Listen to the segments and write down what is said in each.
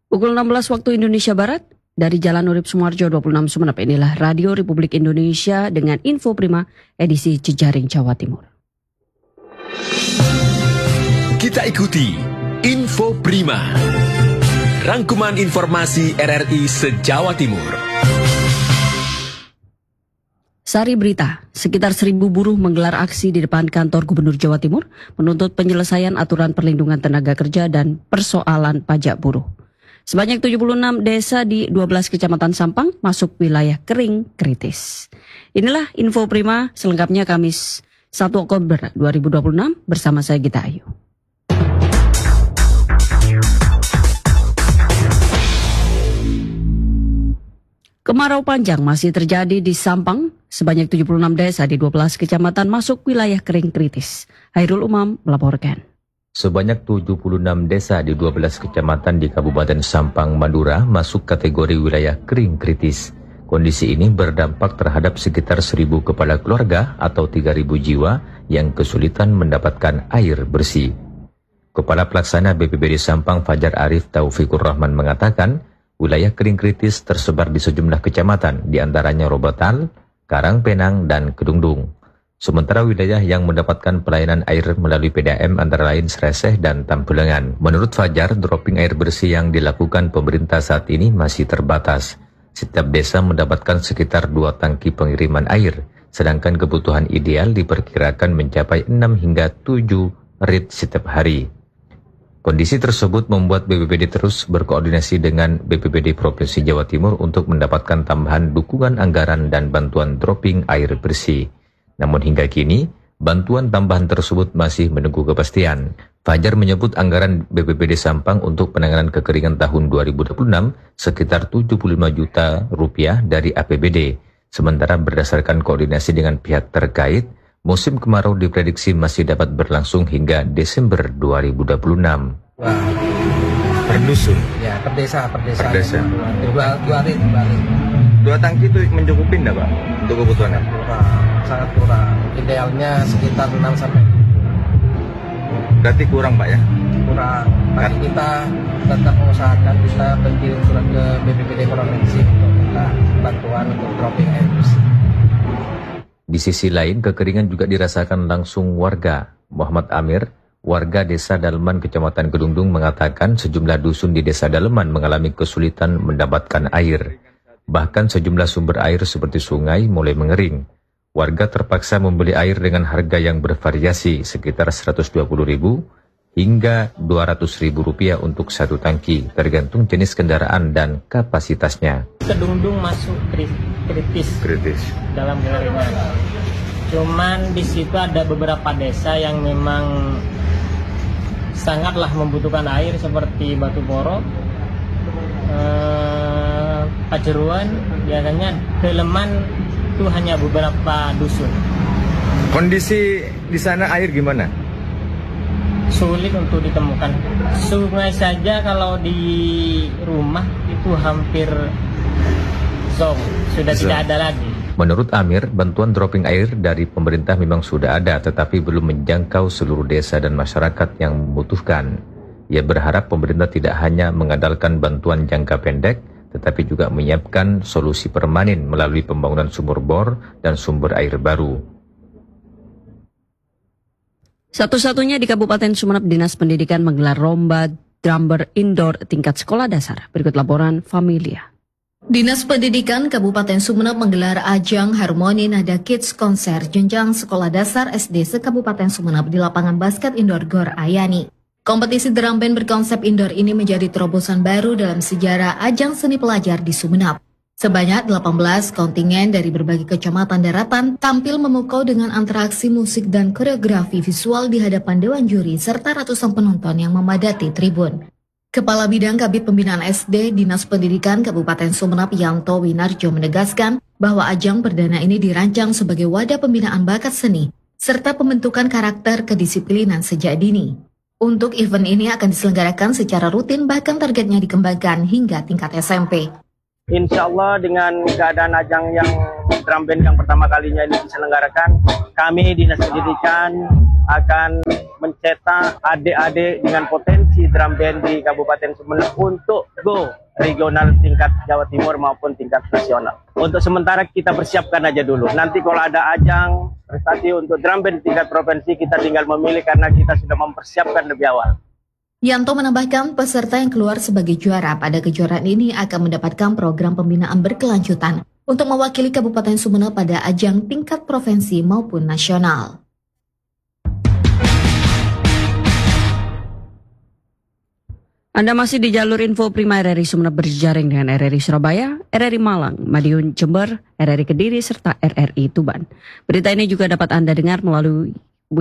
Pukul 16 waktu Indonesia Barat, dari Jalan Urip Sumoharjo 26 Sumeneb, inilah Radio Republik Indonesia dengan Info Prima edisi Jejaring Jawa Timur. Kita ikuti Info Prima, rangkuman informasi RRI se-Jawa Timur. Sari berita, sekitar 1.000 buruh menggelar aksi di depan kantor Gubernur Jawa Timur menuntut penyelesaian aturan perlindungan tenaga kerja dan persoalan pajak buruh. Sebanyak 76 desa di 12 kecamatan Sampang masuk wilayah kering kritis. Inilah Info Prima selengkapnya Kamis 1 Oktober 2026 bersama saya Gita Ayu. Kemarau panjang masih terjadi di Sampang. Sebanyak 76 desa di 12 kecamatan masuk wilayah kering kritis. Hairul Umam melaporkan. Sebanyak 76 desa di 12 kecamatan di Kabupaten Sampang, Madura masuk kategori wilayah kering kritis. Kondisi ini berdampak terhadap sekitar 1.000 kepala keluarga atau 3.000 jiwa yang kesulitan mendapatkan air bersih. Kepala Pelaksana BPBD Sampang Fajar Arif Taufikur Rahman mengatakan, wilayah kering kritis tersebar di sejumlah kecamatan, di antaranya Robotal, Karangpenang, dan Kedungdung. Sementara wilayah yang mendapatkan pelayanan air melalui PDAM antara lain Sreseh dan Tampulengan. Menurut Fajar, dropping air bersih yang dilakukan pemerintah saat ini masih terbatas. Setiap desa mendapatkan sekitar 2 tangki pengiriman air, sedangkan kebutuhan ideal diperkirakan mencapai 6 hingga 7 rit setiap hari. Kondisi tersebut membuat BPBD terus berkoordinasi dengan BPBD Provinsi Jawa Timur untuk mendapatkan tambahan dukungan anggaran dan bantuan dropping air bersih. Namun hingga kini, bantuan tambahan tersebut masih menunggu kepastian. Fajar menyebut anggaran BPBD Sampang untuk penanganan kekeringan tahun 2026 sekitar 75 juta rupiah dari APBD. Sementara berdasarkan koordinasi dengan pihak terkait, musim kemarau diprediksi masih dapat berlangsung hingga Desember 2026. Per dusun? Ya, per desa. Per desa. Dua rit. 2 tangki itu mencukupi enggak, Pak, untuk kebutuhannya? Sangat kurang. Idealnya sekitar 6 sampai. Berarti kurang, Pak, ya? Kurang. Tapi kita tetap mengusahakan, kita berkirim surat ke BPBD Provinsi untuk minta bantuan untuk dropping air bersih. Di sisi lain, kekeringan juga dirasakan langsung warga. Muhammad Amir, warga Desa Daleman, Kecamatan Kedungdung, mengatakan sejumlah dusun di Desa Daleman mengalami kesulitan mendapatkan air. Bahkan sejumlah sumber air seperti sungai mulai mengering. Warga terpaksa membeli air dengan harga yang bervariasi sekitar Rp120.000 hingga Rp200.000 untuk 1 tangki, tergantung jenis kendaraan dan kapasitasnya. Kedungdung masuk kritis dalam kekeringan. Cuman di situ ada beberapa desa yang memang sangatlah membutuhkan air seperti Batu Boro, Pajeruan, biasanya Daleman itu hanya beberapa dusun. Kondisi di sana air gimana? Sulit untuk ditemukan. Sungai saja kalau di rumah itu hampir sudah tidak ada lagi. Menurut Amir, bantuan dropping air dari pemerintah memang sudah ada, tetapi belum menjangkau seluruh desa dan masyarakat yang membutuhkan. Ia berharap pemerintah tidak hanya mengandalkan bantuan jangka pendek, tetapi juga menyiapkan solusi permanen melalui pembangunan sumur bor dan sumber air baru. Satu-satunya di Kabupaten Sumeneb, Dinas Pendidikan menggelar lomba drummer indoor tingkat sekolah dasar. Berikut laporan Familia. Dinas Pendidikan Kabupaten Sumeneb menggelar ajang Harmoni Nada Kids konser jenjang sekolah dasar SD se-Kabupaten Sumeneb di lapangan basket indoor Gor Ayani. Kompetisi drum band berkonsep indoor ini menjadi terobosan baru dalam sejarah ajang seni pelajar di Sumeneb. Sebanyak 18 kontingen dari berbagai kecamatan daratan tampil memukau dengan interaksi musik dan koreografi visual di hadapan dewan juri serta ratusan penonton yang memadati tribun. Kepala Bidang Kabid Pembinaan SD Dinas Pendidikan Kabupaten Sumeneb Yanto Winarjo menegaskan bahwa ajang perdana ini dirancang sebagai wadah pembinaan bakat seni serta pembentukan karakter kedisiplinan sejak dini. Untuk event ini akan diselenggarakan secara rutin, bahkan targetnya dikembangkan hingga tingkat SMP. Insya Allah dengan keadaan ajang yang drum band yang pertama kalinya ini diselenggarakan, kami Dinas Pendidikan akan mencetak adik-adik dengan potensi drum band di Kabupaten Sumeneb untuk go regional tingkat Jawa Timur maupun tingkat nasional. Untuk sementara kita persiapkan aja dulu. Nanti kalau ada ajang prestasi untuk drum band tingkat provinsi, kita tinggal memilih karena kita sudah mempersiapkan lebih awal. Yanto menambahkan peserta yang keluar sebagai juara pada kejuaraan ini akan mendapatkan program pembinaan berkelanjutan untuk mewakili Kabupaten Sumeneb pada ajang tingkat provinsi maupun nasional. Anda masih di jalur info Prima RRI Sumeneb berjaring dengan RRI Surabaya, RRI Malang, Madiun, Jember, RRI Kediri, serta RRI Tuban. Berita ini juga dapat Anda dengar melalui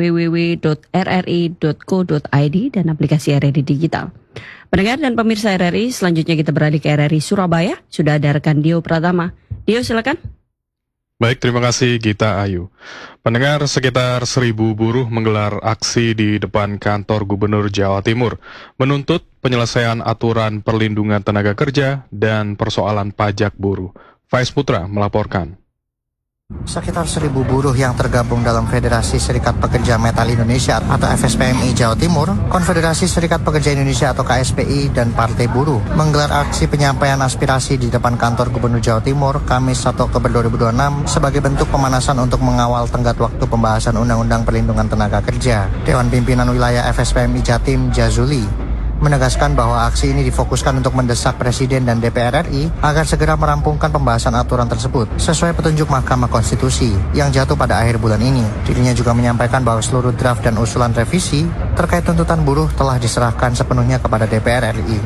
www.rri.co.id dan aplikasi RRI Digital. Pendengar dan pemirsa RRI, selanjutnya kita beralih ke RRI Surabaya. Sudah ada rekan Dio Pratama. Dio, silakan. Baik, terima kasih Gita Ayu. Pendengar, sekitar 1.000 buruh menggelar aksi di depan kantor Gubernur Jawa Timur menuntut penyelesaian aturan perlindungan tenaga kerja dan persoalan pajak buruh. Faiz Putra melaporkan. Sekitar 1.000 buruh yang tergabung dalam Federasi Serikat Pekerja Metal Indonesia atau FSPMI Jawa Timur, Konfederasi Serikat Pekerja Indonesia atau KSPI, dan Partai Buruh menggelar aksi penyampaian aspirasi di depan kantor Gubernur Jawa Timur Kamis 1 Oktober 2026 sebagai bentuk pemanasan untuk mengawal tenggat waktu pembahasan Undang-Undang Perlindungan Tenaga Kerja. Dewan Pimpinan Wilayah FSPMI Jatim Jazuli menegaskan bahwa aksi ini difokuskan untuk mendesak Presiden dan DPR RI agar segera merampungkan pembahasan aturan tersebut sesuai petunjuk Mahkamah Konstitusi yang jatuh pada akhir bulan ini. Dirinya juga menyampaikan bahwa seluruh draft dan usulan revisi terkait tuntutan buruh telah diserahkan sepenuhnya kepada DPR RI.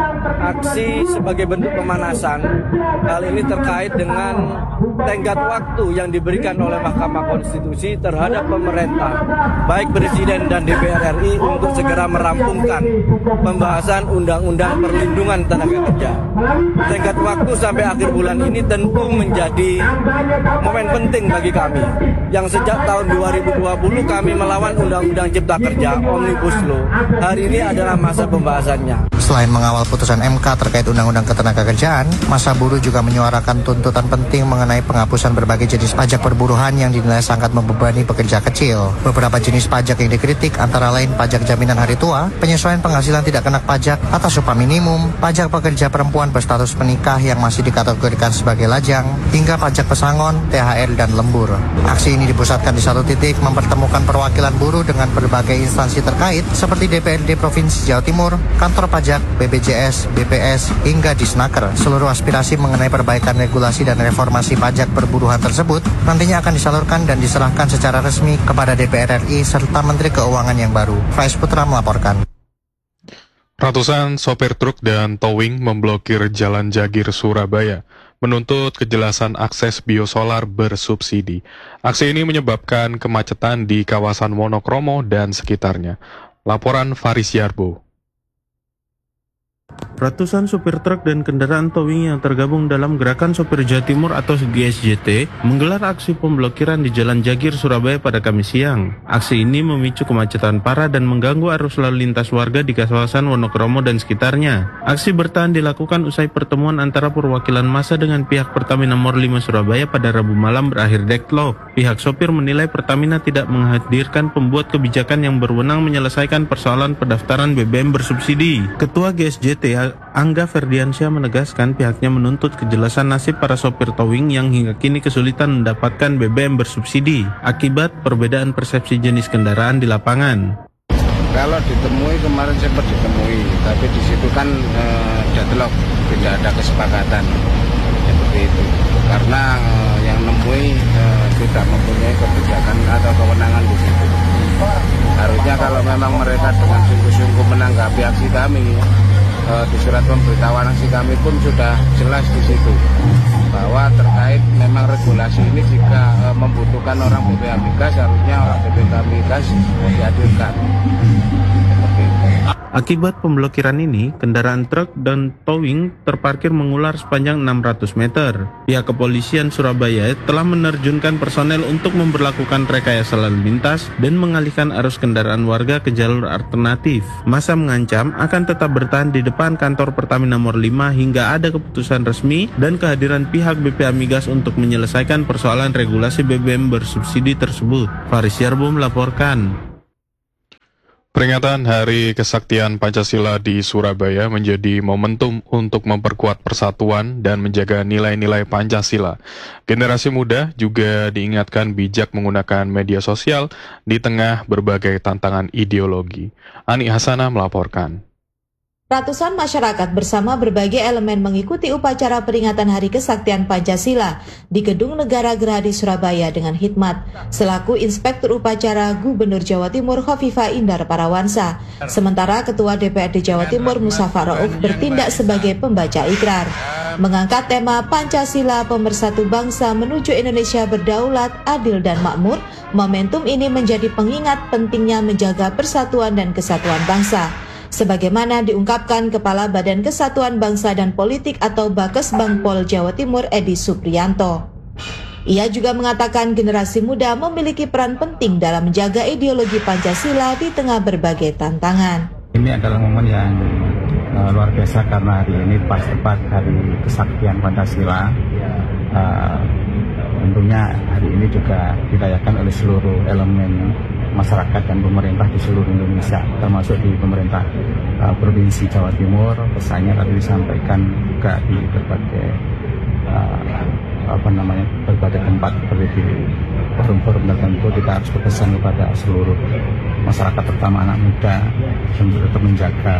Aksi sebagai bentuk pemanasan, hal ini terkait dengan tenggat waktu yang diberikan oleh Mahkamah Konstitusi terhadap pemerintah, baik Presiden dan DPR RI untuk segera merampungkan pembahasan Undang-Undang Perlindungan Tenaga Kerja. Tenggat waktu sampai akhir bulan ini tentu menjadi momen penting bagi kami, yang sejak tahun 2020 kami melawan Undang-Undang Cipta Kerja, Omnibus Law. Hari ini adalah masa pembahasannya. Selain mengawal putusan MK terkait Undang-Undang Ketenagakerjaan, massa buruh juga menyuarakan tuntutan penting mengenai penghapusan berbagai jenis pajak perburuhan yang dinilai sangat membebani pekerja kecil. Beberapa jenis pajak yang dikritik antara lain pajak jaminan hari tua, penyesuaian penghasilan tidak kena pajak atas upah minimum, pajak pekerja perempuan berstatus menikah yang masih dikategorikan sebagai lajang, hingga pajak pesangon, THR, dan lembur. Aksi ini dipusatkan di satu titik mempertemukan perwakilan buruh dengan berbagai instansi terkait seperti DPRD Provinsi Jawa Timur, kantor pajak, BPJS, BPS, hingga Disnaker. Seluruh aspirasi mengenai perbaikan regulasi dan reformasi pajak perburuhan tersebut nantinya akan disalurkan dan diserahkan secara resmi kepada DPR RI serta Menteri Keuangan yang baru. Faiz Putra melaporkan. Ratusan sopir truk dan towing memblokir Jalan Jagir Surabaya menuntut kejelasan akses biosolar bersubsidi. Aksi ini menyebabkan kemacetan di kawasan Wonokromo dan sekitarnya. Laporan Faris Yarbo. Ratusan supir truk dan kendaraan towing yang tergabung dalam Gerakan Sopir Jawa Timur atau GSJT menggelar aksi pemblokiran di Jalan Jagir, Surabaya pada Kamis siang. Aksi ini memicu kemacetan parah dan mengganggu arus lalu lintas warga di kawasan Wonokromo dan sekitarnya. Aksi bertahan dilakukan usai pertemuan antara perwakilan massa dengan pihak Pertamina Nomor 5 Surabaya pada Rabu malam berakhir deadlock. Pihak sopir menilai Pertamina tidak menghadirkan pembuat kebijakan yang berwenang menyelesaikan persoalan pendaftaran BBM bersubsidi. Ketua GSJT Angga Ferdiansyah menegaskan pihaknya menuntut kejelasan nasib para sopir towing yang hingga kini kesulitan mendapatkan BBM bersubsidi akibat perbedaan persepsi jenis kendaraan di lapangan. Kalau ditemui kemarin sempat ditemui, tapi di situ kan deadlock, tidak ada kesepakatan seperti itu. Karena yang nemui tidak mempunyai kebijakan atau kewenangan di situ. Harusnya kalau memang mereka dengan sungguh-sungguh menanggapi aksi kami, di surat pemberitahuan aksi kami pun sudah jelas di situ bahwa terkait memang regulasi ini jika membutuhkan orang BPA Migas harusnya orang BPA Migas dihadirkan. Akibat pemblokiran ini, kendaraan truk dan towing terparkir mengular sepanjang 600 meter. Pihak kepolisian Surabaya telah menerjunkan personel untuk memberlakukan rekayasa lalu lintas dan mengalihkan arus kendaraan warga ke jalur alternatif. Massa mengancam akan tetap bertahan di depan kantor Pertamina Nomor 5 hingga ada keputusan resmi dan kehadiran pihak BPA Migas untuk menyelesaikan persoalan regulasi BBM bersubsidi tersebut. Faris Yarbo melaporkan. Peringatan Hari Kesaktian Pancasila di Surabaya menjadi momentum untuk memperkuat persatuan dan menjaga nilai-nilai Pancasila. Generasi muda juga diingatkan bijak menggunakan media sosial di tengah berbagai tantangan ideologi. Ani Hasanah melaporkan. Ratusan masyarakat bersama berbagai elemen mengikuti upacara peringatan Hari Kesaktian Pancasila di Gedung Negara Gerahadi Surabaya dengan hikmat selaku Inspektur Upacara Gubernur Jawa Timur Khofifah Indar Parawansa. Sementara Ketua DPRD Jawa Timur Muzaffar Rauf bertindak sebagai pembaca ikrar. Mengangkat tema Pancasila Pemersatu Bangsa menuju Indonesia berdaulat, adil dan makmur, momentum ini menjadi pengingat pentingnya menjaga persatuan dan kesatuan bangsa. Sebagaimana diungkapkan Kepala Badan Kesatuan Bangsa dan Politik atau Bakesbang Pol Jawa Timur Edi Supriyanto. Ia juga mengatakan generasi muda memiliki peran penting dalam menjaga ideologi Pancasila di tengah berbagai tantangan. Ini adalah momen yang luar biasa karena hari ini pas tepat Hari Kesaktian Pancasila. Tentunya hari ini juga dirayakan oleh seluruh elemen masyarakat dan pemerintah di seluruh Indonesia, termasuk di pemerintah Provinsi Jawa Timur. Pesannya tadi disampaikan juga di berbagai berbagai tempat seperti di forum-forum tertentu. Kita harus berpesan kepada seluruh masyarakat, terutama anak muda, untuk tetap menjaga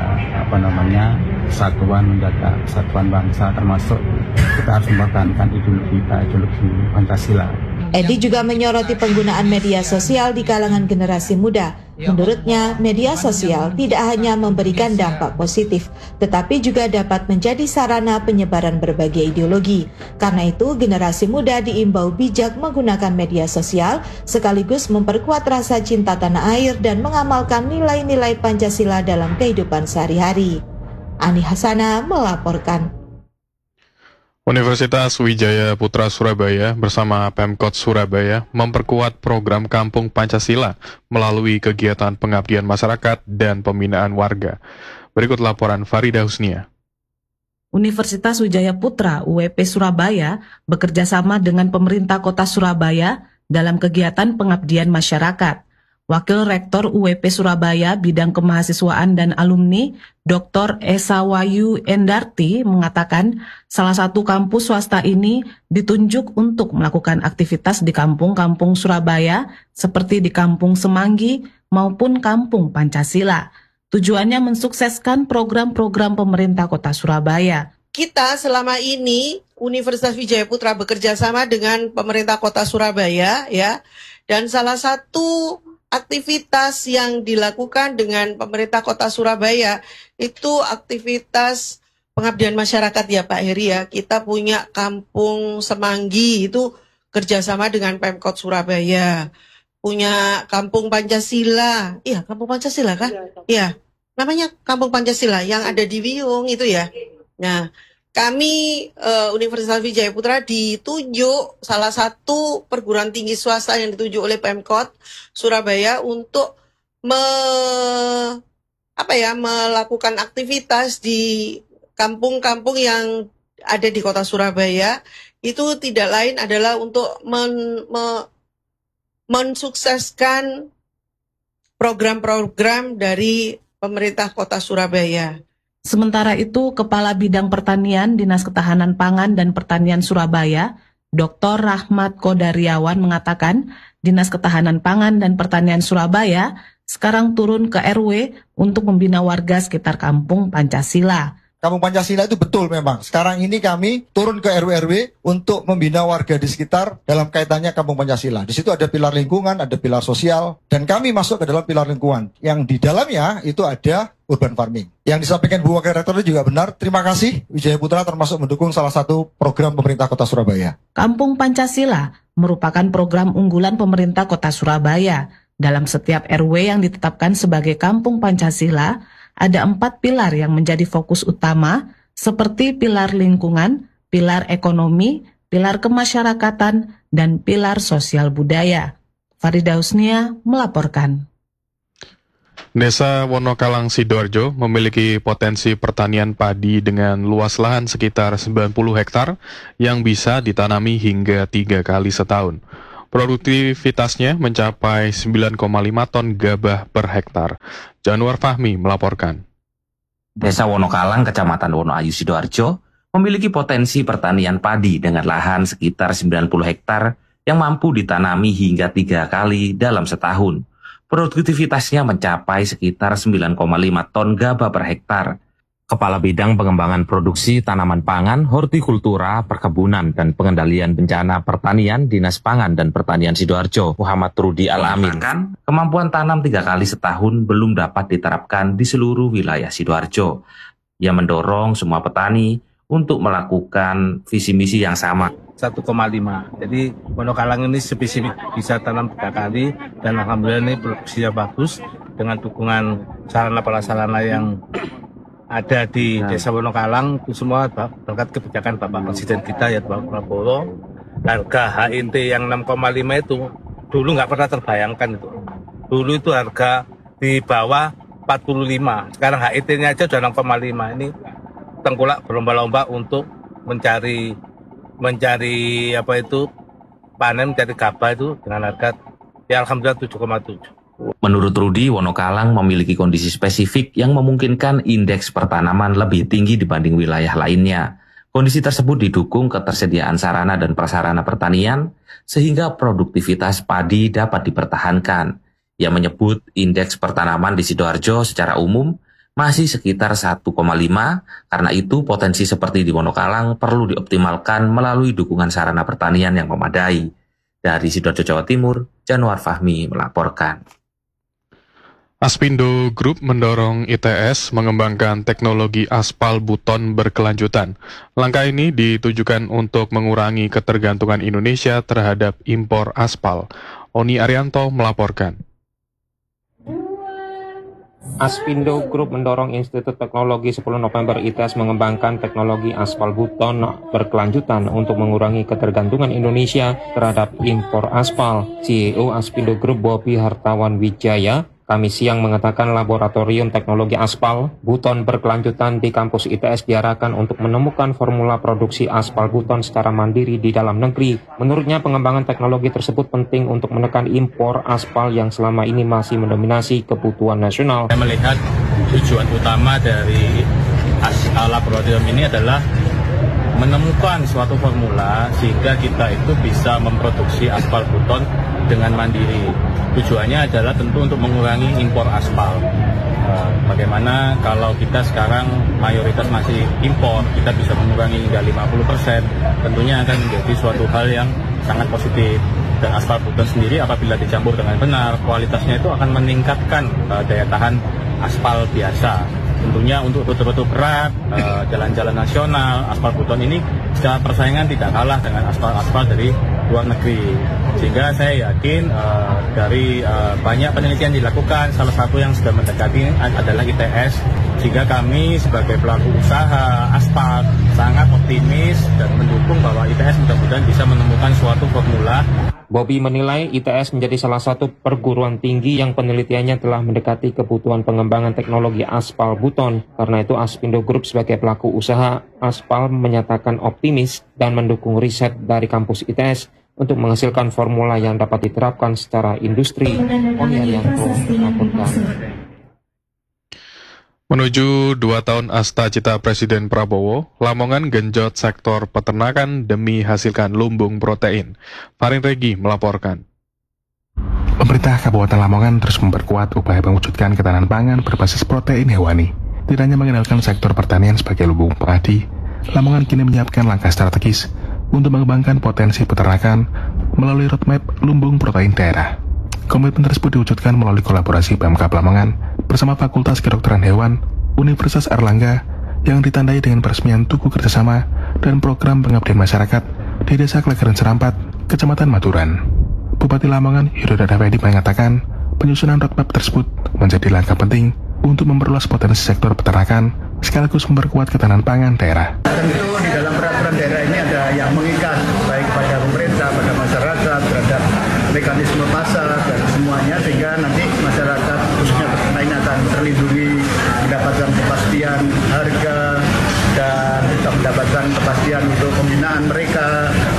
kesatuan, menjaga kesatuan bangsa, termasuk kita harus mempertahankan ideologi Pancasila. Edi juga menyoroti penggunaan media sosial di kalangan generasi muda. Menurutnya, media sosial tidak hanya memberikan dampak positif, tetapi juga dapat menjadi sarana penyebaran berbagai ideologi. Karena itu, generasi muda diimbau bijak menggunakan media sosial, sekaligus memperkuat rasa cinta tanah air dan mengamalkan nilai-nilai Pancasila dalam kehidupan sehari-hari. Ani Hasanah melaporkan. Universitas Wijaya Putra Surabaya bersama Pemkot Surabaya memperkuat program Kampung Pancasila melalui kegiatan pengabdian masyarakat dan pembinaan warga. Berikut laporan Farida Husnia. Universitas Wijaya Putra UWP Surabaya bekerjasama dengan pemerintah kota Surabaya dalam kegiatan pengabdian masyarakat. Wakil Rektor UWP Surabaya Bidang Kemahasiswaan dan Alumni, Dr. Esa Wayu Endarti mengatakan salah satu kampus swasta ini ditunjuk untuk melakukan aktivitas di kampung-kampung Surabaya seperti di Kampung Semanggi maupun Kampung Pancasila. Tujuannya mensukseskan program-program pemerintah kota Surabaya. Kita selama ini Universitas Wijaya Putra bekerja sama dengan pemerintah kota Surabaya ya, dan salah satu aktivitas yang dilakukan dengan pemerintah kota Surabaya itu aktivitas pengabdian masyarakat ya Pak Heri ya. Kita punya Kampung Semanggi itu kerjasama dengan Pemkot Surabaya. Punya Kampung Pancasila, iya Kampung Pancasila kan? Iya, namanya Kampung Pancasila yang ada di Wiyung itu ya. Nah, kami Universitas Wijaya Putra ditunjuk salah satu perguruan tinggi swasta yang ditunjuk oleh Pemkot Surabaya untuk melakukan aktivitas di kampung-kampung yang ada di kota Surabaya. Itu tidak lain adalah untuk mensukseskan program-program dari pemerintah kota Surabaya. Sementara itu, Kepala Bidang Pertanian Dinas Ketahanan Pangan dan Pertanian Surabaya, Dr. Rahmat Kodariawan mengatakan, Dinas Ketahanan Pangan dan Pertanian Surabaya sekarang turun ke RW untuk membina warga sekitar Kampung Pancasila. Kampung Pancasila itu betul memang. Sekarang ini kami turun ke RW-RW untuk membina warga di sekitar dalam kaitannya Kampung Pancasila. Di situ ada pilar lingkungan, ada pilar sosial, dan kami masuk ke dalam pilar lingkungan. Yang di dalamnya itu ada urban farming. Yang disampaikan Bu Wakil Rektor juga benar. Terima kasih Wijaya Putra termasuk mendukung salah satu program pemerintah Kota Surabaya. Kampung Pancasila merupakan program unggulan pemerintah Kota Surabaya. Dalam setiap RW yang ditetapkan sebagai Kampung Pancasila, ada 4 pilar yang menjadi fokus utama, seperti pilar lingkungan, pilar ekonomi, pilar kemasyarakatan, dan pilar sosial budaya. Farida Husnia melaporkan. Desa Wonokalang Sidoarjo memiliki potensi pertanian padi dengan luas lahan sekitar 90 hektar yang bisa ditanami hingga 3 kali setahun. Produktivitasnya mencapai 9,5 ton gabah per hektar. Januar Fahmi melaporkan. Desa Wonokalang, Kecamatan Wonoayu, Sidoarjo, memiliki potensi pertanian padi dengan lahan sekitar 90 hektar yang mampu ditanami hingga 3 kali dalam setahun. Produktivitasnya mencapai sekitar 9,5 ton gabah per hektar. Kepala Bidang Pengembangan Produksi Tanaman Pangan, Hortikultura, Perkebunan, dan Pengendalian Bencana Pertanian Dinas Pangan dan Pertanian Sidoarjo, Muhammad Rudi Al-Amin, kemampuan tanam 3 kali setahun belum dapat diterapkan di seluruh wilayah Sidoarjo. Ia mendorong semua petani untuk melakukan visi misi yang sama. 1,5. Jadi Wonokalang ini spesifik bisa tanam 3 kali dan alhamdulillah ini produksinya bagus dengan dukungan sarana-prasarana yang ada di Desa Wonokalang. Itu semua berkat kebijakan Bapak Presiden kita ya Bapak Prabowo. Harga HIT yang 6,5 itu dulu nggak pernah terbayangkan itu. Dulu itu harga di bawah 45. Sekarang HIT-nya aja udah 6,5. Ini tengkulak berlomba-lomba untuk mencari panen, mencari gabah itu dengan harga ya alhamdulillah 7,7. Menurut Rudi, Wonokalang memiliki kondisi spesifik yang memungkinkan indeks pertanaman lebih tinggi dibanding wilayah lainnya. Kondisi tersebut didukung ketersediaan sarana dan prasarana pertanian sehingga produktivitas padi dapat dipertahankan. Ia menyebut indeks pertanaman di Sidoarjo secara umum masih sekitar 1,5, karena itu potensi seperti di Wonokalang perlu dioptimalkan melalui dukungan sarana pertanian yang memadai. Dari Sidoarjo, Jawa Timur, Januar Fahmi melaporkan. Aspindo Group mendorong ITS mengembangkan teknologi aspal buton berkelanjutan. Langkah ini ditujukan untuk mengurangi ketergantungan Indonesia terhadap impor aspal. Oni Arianto melaporkan. Aspindo Group mendorong Institut Teknologi 10 November ITS mengembangkan teknologi aspal buton berkelanjutan untuk mengurangi ketergantungan Indonesia terhadap impor aspal. CEO Aspindo Group Bobi Hartawan Wijaya Kamis siang mengatakan laboratorium teknologi aspal buton berkelanjutan di kampus ITS diarahkan untuk menemukan formula produksi aspal buton secara mandiri di dalam negeri. Menurutnya pengembangan teknologi tersebut penting untuk menekan impor aspal yang selama ini masih mendominasi kebutuhan nasional. Saya melihat tujuan utama dari laboratorium ini adalah menemukan suatu formula sehingga kita itu bisa memproduksi aspal buton dengan mandiri. Tujuannya adalah tentu untuk mengurangi impor aspal. Bagaimana kalau kita sekarang mayoritas masih impor, kita bisa mengurangi hingga 50%, tentunya akan menjadi suatu hal yang sangat positif. Dan aspal buton sendiri apabila dicampur dengan benar, kualitasnya itu akan meningkatkan daya tahan aspal biasa. Tentunya untuk rute-rute berat, jalan-jalan nasional, aspal buton ini secara persaingan tidak kalah dengan aspal-aspal dari luar negeri. Sehingga saya yakin dari banyak penelitian dilakukan, salah satu yang sudah mendekati adalah ITS. Sehingga kami sebagai pelaku usaha aspal sangat optimis dan mendukung bahwa ITS mudah-mudahan bisa menemukan suatu formula. Bobi menilai ITS menjadi salah satu perguruan tinggi yang penelitiannya telah mendekati kebutuhan pengembangan teknologi aspal buton. Karena itu Aspindo Group sebagai pelaku usaha aspal menyatakan optimis dan mendukung riset dari kampus ITS untuk menghasilkan formula yang dapat diterapkan secara industri. Oni Arianto melaporkan. Menuju 2 tahun asta cita Presiden Prabowo, Lamongan genjot sektor peternakan demi hasilkan lumbung protein. Farin Regi melaporkan. Pemerintah Kabupaten Lamongan terus memperkuat upaya mewujudkan ketahanan pangan berbasis protein hewani. Tidak hanya mengenalkan sektor pertanian sebagai lumbung padi, Lamongan kini menyiapkan langkah strategis untuk mengembangkan potensi peternakan melalui roadmap lumbung protein daerah. Komitmen tersebut diwujudkan melalui kolaborasi Pemkab Lamongan bersama Fakultas Kedokteran Hewan Universitas Airlangga yang ditandai dengan peresmian tugu kerjasama dan program pengabdian masyarakat di Desa Klegeran Serampat, Kecamatan Maturan. Bupati Lamongan Yudhoyono Effendi mengatakan penyusunan roadmap tersebut menjadi langkah penting untuk memperluas potensi sektor peternakan sekaligus memperkuat ketahanan pangan daerah. Tentu di dalam peraturan daerah ini ada yang mengikat baik pada pemerintah, pada masyarakat, terhadap mekanisme pasar dan semuanya, sehingga nanti masyarakat khususnya peternak ini akan terlindungi, mendapatkan kepastian harga dan juga mendapatkan kepastian untuk pembinaan mereka.